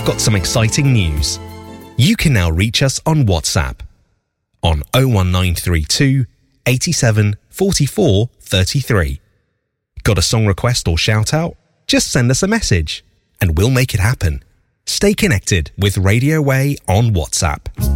we've got some exciting news. You can now reach us on WhatsApp on 01932 87 44 33. Got a song request or shout out? Just send us a message and we'll make it happen. Stay connected with Radio Way on WhatsApp.